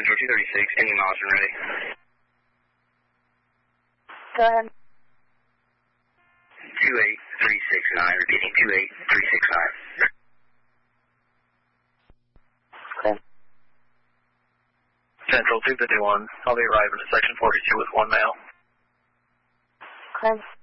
Central 236, any miles and ready. Go ahead. 28369, repeating 28369. Okay. Central 251, I'll be arriving at section 42 with one male. Okay.